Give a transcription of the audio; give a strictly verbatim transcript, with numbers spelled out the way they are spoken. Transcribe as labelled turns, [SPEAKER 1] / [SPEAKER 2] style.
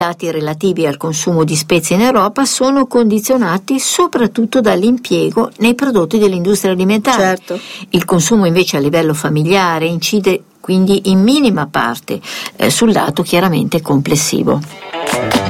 [SPEAKER 1] I dati relativi al consumo di spezie in Europa sono condizionati soprattutto dall'impiego nei prodotti dell'industria alimentare.
[SPEAKER 2] Certo.
[SPEAKER 1] Il consumo invece a livello familiare incide quindi in minima parte eh, sul dato chiaramente complessivo.